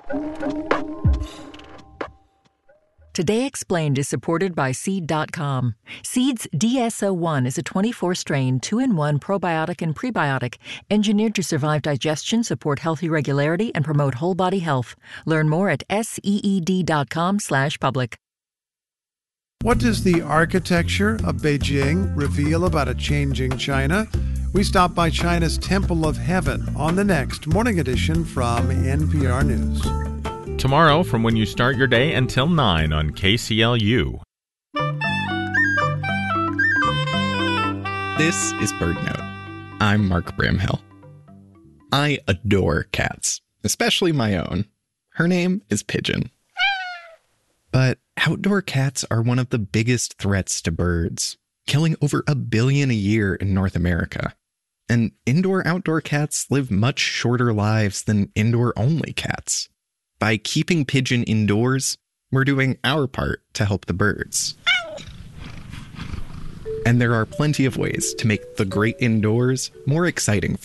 Today Explained is supported by Seed.com. Seed's DSO1 is a 24-strain, 2-in-1 probiotic and prebiotic engineered to survive digestion, support healthy regularity, and promote whole-body health. Learn more at seed.com/public. What does the architecture of Beijing reveal about a changing China? We stop by China's Temple of Heaven on the next Morning Edition from NPR News. Tomorrow from when you start your day until 9 on KCLU. This is BirdNote. I'm Mark Bramhill. I adore cats, especially my own. Her name is Pigeon. But outdoor cats are one of the biggest threats to birds, killing over 1 billion a year in North America. And indoor-outdoor cats live much shorter lives than indoor-only cats. By keeping Pigeon indoors, we're doing our part to help the birds. And there are plenty of ways to make the great indoors more exciting